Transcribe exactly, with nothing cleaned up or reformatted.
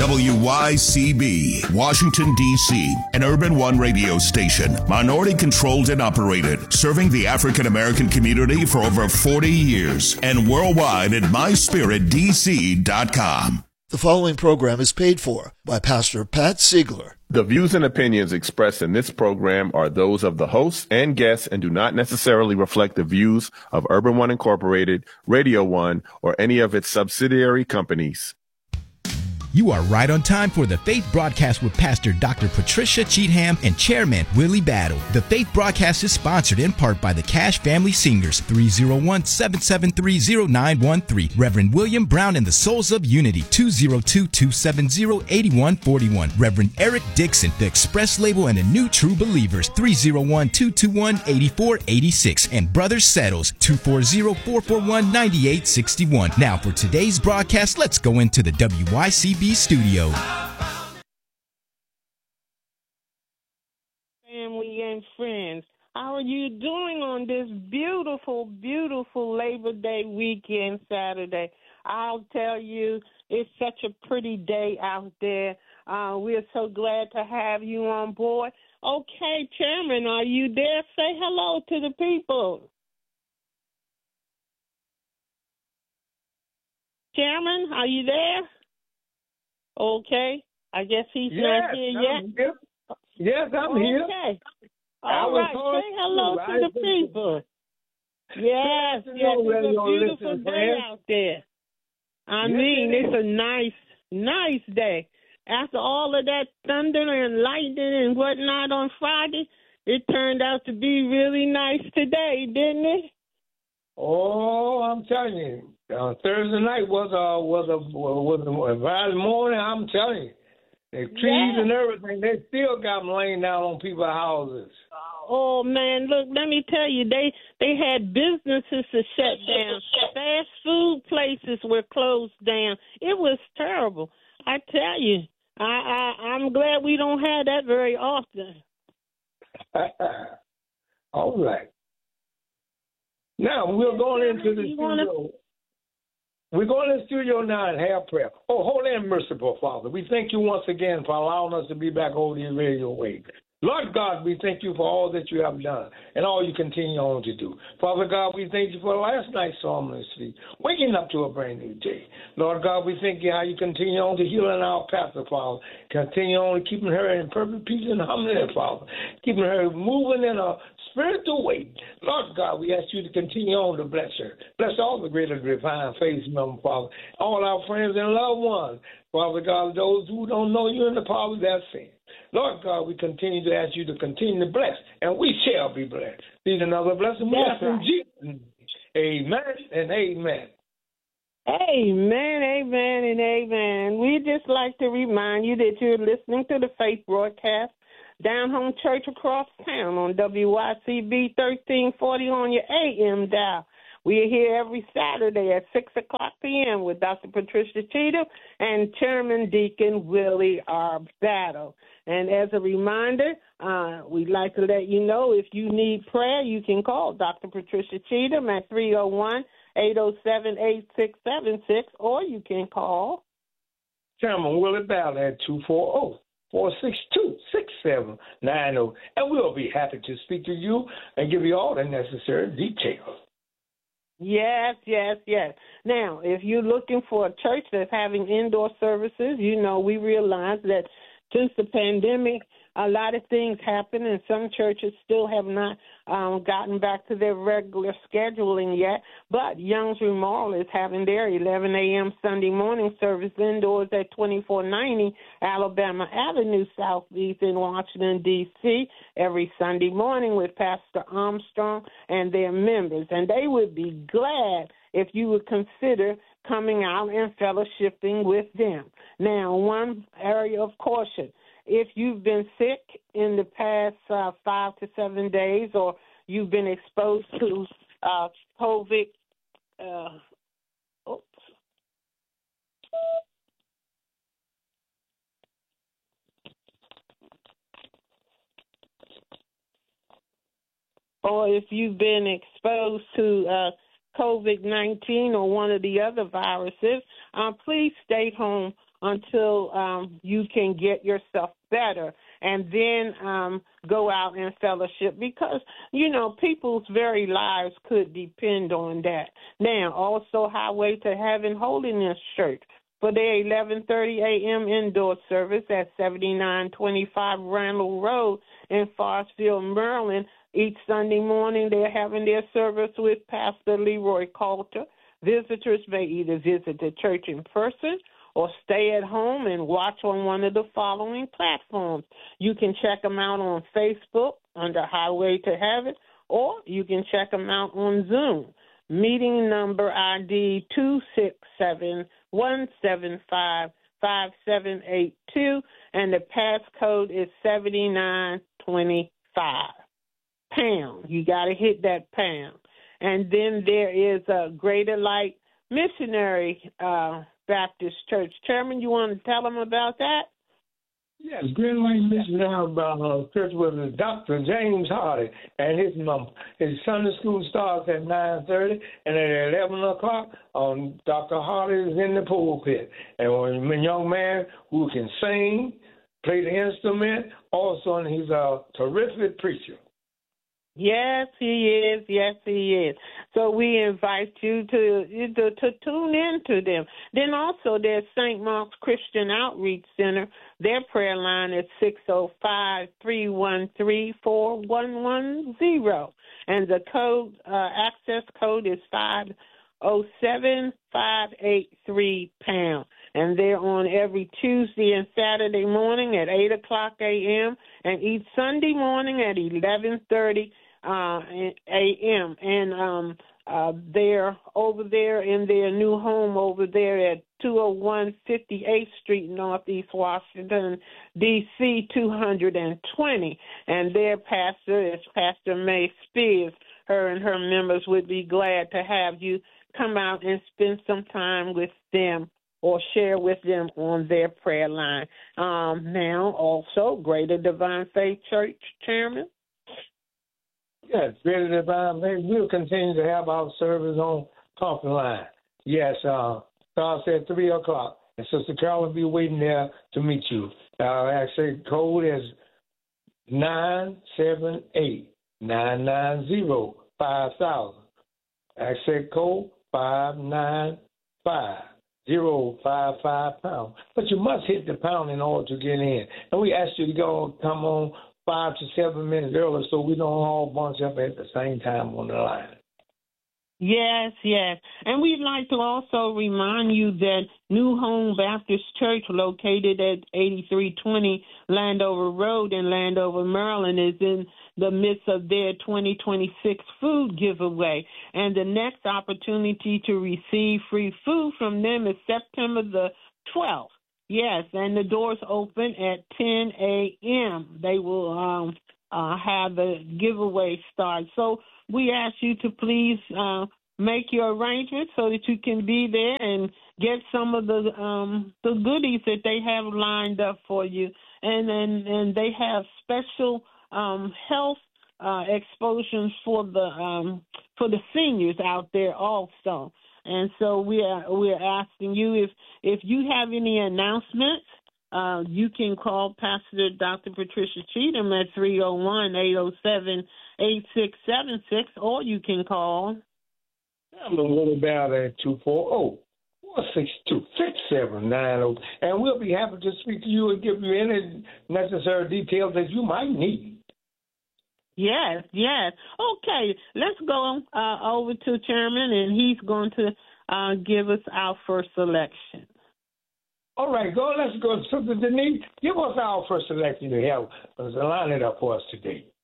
W Y C B, Washington, D C, an Urban One radio station, minority-controlled and operated, serving the African-American community for over forty years, and worldwide at my spirit d c dot com. The following program is paid for by Pastor Pat Siegler. The views and opinions expressed in this program are those of the hosts and guests and do not necessarily reflect the views of Urban One Incorporated, Radio One, or any of its subsidiary companies. You are right on time for the Faith Broadcast with Pastor Doctor Patricia Cheatham and Chairman Willie Battle. The Faith Broadcast is sponsored in part by the Cash Family Singers, three oh one, seven seven three, oh nine one three. Reverend William Brown and the Souls of Unity, two oh two, two seven oh, eight one four one. Reverend Eric Dixon, the Express Label and the New True Believers, three oh one, two two one, eight four eight six. And Brothers Settles, two four zero, four four one, nine eight six one. Now for today's broadcast, let's go into the W Y C B studio. Family and friends, how are you doing on this beautiful, beautiful Labor Day weekend Saturday? I'll tell you, it's such a pretty day out there. Uh, we're so glad to have you on board. Okay, Chairman, are you there? Say hello to the people. Chairman, are you there? Okay, I guess he's yes, not here I'm yet. Here. Yes, I'm okay. here. Okay. All right, say hello to I the people. Yes, yes, it's a beautiful day out there. I yes, mean, it it's a nice, nice day. After all of that thunder and lightning and whatnot on Friday, it turned out to be really nice today, didn't it? Oh, I'm telling you. Uh, Thursday night was a was a was a Friday morning. I'm telling you, the trees yeah. and everything, they still got them laying down on people's houses. Oh man, look, let me tell you, they they had businesses to shut down. Fast food places were closed down. It was terrible. I tell you, I, I I'm glad we don't have that very often. All right. Now we're going into the studio. Wanna... We're going to the studio now and have prayer. Oh, holy and merciful Father, we thank you once again for allowing us to be back over the radio wave. Lord God, we thank you for all that you have done and all you continue on to do. Father God, we thank you for last night's psalm and sleep, waking up to a brand new day. Lord God, we thank you how you continue on to healing our pastor, Father. Continue on keeping her in perfect peace and harmony, Father. Keeping her moving in a spiritual way. Lord God, we ask you to continue on to bless her. Bless all the greater divine faith members, Father. All our friends and loved ones. Father God, those who don't know you in the power of their sin. Lord God, we continue to ask you to continue to bless, and we shall be blessed. These another blessing. We ask in Jesus. Amen and amen. Amen, amen, and amen. We just like to remind you that you're listening to the Faith Broadcast, Down Home Church across town on W Y C B thirteen forty on your A M dial. We are here every Saturday at six o'clock p.m. with Doctor Patricia Cheatham and Chairman Deacon Willie R. Battle. And as a reminder, uh, we'd like to let you know if you need prayer, you can call Doctor Patricia Cheatham at three oh one, eight oh seven, eight six seven six, or you can call Chairman Willie Battle at two four zero, four six two, six seven nine zero. And we'll be happy to speak to you and give you all the necessary details. Yes, yes, yes. Now, if you're looking for a church that's having indoor services, you know, we realize that since the pandemic, a lot of things happen, and some churches still have not um, gotten back to their regular scheduling yet. But Young's Memorial is having their eleven a.m. Sunday morning service indoors at twenty-four ninety Alabama Avenue Southeast in Washington, D C every Sunday morning with Pastor Armstrong and their members. And they would be glad if you would consider coming out and fellowshipping with them. Now, one area of caution. If you've been sick in the past uh, five to seven days or you've been exposed to uh, COVID, uh, oops. or if you've been exposed to uh, COVID nineteen or one of the other viruses, uh, please stay home until um, you can get yourself better, and then um, go out and fellowship, because, you know, people's very lives could depend on that. Now, also Highway to Heaven Holiness Church for their eleven thirty a.m. indoor service at seventy-nine twenty-five Randall Road in Forestville, Maryland. Each Sunday morning, they're having their service with Pastor Leroy Coulter. Visitors may either visit the church in person or stay at home and watch on one of the following platforms. You can check them out on Facebook under Highway to Heaven, or you can check them out on Zoom. Meeting number I D two six seven, one seven five, five seven eight two, and the passcode is seventy-nine twenty-five. Pound. You got to hit that pound. And then there is a Greater Light Missionary uh, Baptist Church. Chairman, you want to tell them about that? Yes, Greater Light Missionary uh, Church with Doctor James Hardy, and his mom. His Sunday school starts at nine thirty, and at eleven o'clock, um, Doctor Hardy is in the pulpit. And when a young man who can sing, play the instrument, also, and he's a terrific preacher. Yes, he is. Yes, he is. So we invite you to, to to tune in to them. Then also there's Saint Mark's Christian Outreach Center. Their prayer line is six oh five, three one three, four one one zero. And the code uh, access code is five oh seven, five eight three pound. And they're on every Tuesday and Saturday morning at eight o'clock a.m. and each Sunday morning at eleven thirty Uh, a m and um, uh, they're over there in their new home over there at two oh one fifty-eighth Street, Northeast Washington, D C two hundred twenty. And their pastor is Pastor May Spears. Her and her members would be glad to have you come out and spend some time with them or share with them on their prayer line. Um, now, also, Greater Divine Faith Church, Chairman. Yes, Greater Divine Faith. We'll continue to have our service on conference line. Yes, uh, starts at three o'clock. And Sister Carol will be waiting there to meet you. Our access code is nine seven eight, nine nine zero, five thousand. Access code five nine five, zero five five pound. But you must hit the pound in order to get in. And we ask you to go come on five to seven minutes earlier so we don't all bunch up at the same time on the line. Yes, yes. And we'd like to also remind you that New Home Baptist Church, located at eighty-three twenty Landover Road in Landover, Maryland, is in the midst of their twenty twenty-six food giveaway. And the next opportunity to receive free food from them is September the twelfth. Yes, and the doors open at ten a.m. They will um, uh, have the giveaway start. So we ask you to please uh, make your arrangements so that you can be there and get some of the um, the goodies that they have lined up for you. And and, and they have special um, health uh, exposures for the um, for the seniors out there also. And so we are we are asking you if if you have any announcements, uh, you can call Pastor Doctor Patricia Cheatham at three oh one, eight oh seven, eight six seven six, or you can call. I'm a little about at two four zero, four six two, six seven nine zero, and we'll be happy to speak to you and give you any necessary details that you might need. Yes, yes. Okay, let's go uh, over to Chairman, and he's going to uh, give us our first selection. All right, go. Let's go. Sister Denise, give us our first selection to have. Let's line it up for us today.